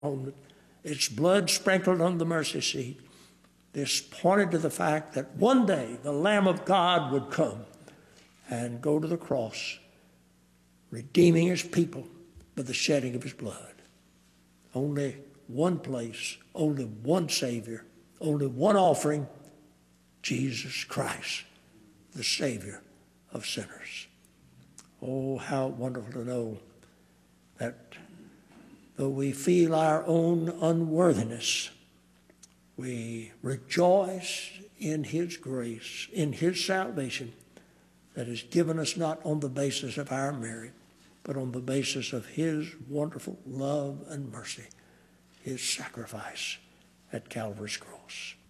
on its blood sprinkled on the mercy seat. This pointed to the fact that one day the Lamb of God would come and go to the cross, redeeming his people by the shedding of his blood. Only one place, only one Savior, only one offering, Jesus Christ, the Savior of sinners. Oh, how wonderful to know that though we feel our own unworthiness, we rejoice in his grace, in his salvation that is given us not on the basis of our merit, but on the basis of his wonderful love and mercy, his sacrifice at Calvary's cross.